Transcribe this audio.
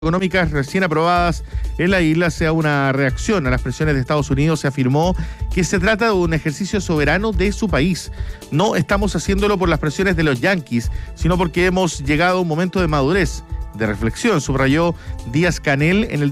económicas recién aprobadas en la isla sea una reacción a las presiones de Estados Unidos. Se afirmó que se trata de un ejercicio soberano de su país. No estamos haciéndolo por las presiones de los yanquis, sino porque hemos llegado a un momento de madurez, de reflexión, subrayó Díaz-Canel en el